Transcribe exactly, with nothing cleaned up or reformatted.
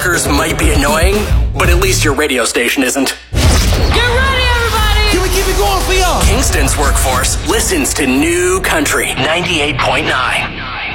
workers might be annoying, but at least your radio station isn't. Get ready, everybody! Can we keep it going for y'all? Kingston's workforce listens to New Country ninety-eight point nine.